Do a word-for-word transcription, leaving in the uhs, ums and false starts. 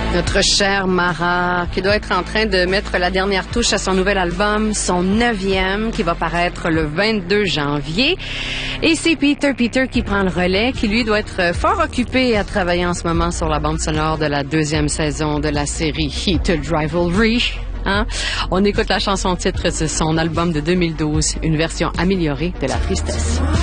Notre chère Mara, qui doit être en train de mettre la dernière touche à son nouvel album, son neuvième, qui va paraître le vingt-deux janvier. Et c'est Peter Peter qui prend le relais, qui lui doit être fort occupé à travailler en ce moment sur la bande sonore de la deuxième saison de la série Heated Rivalry. Hein? On écoute la chanson titre de son album de deux mille douze, une version améliorée de La Tristesse.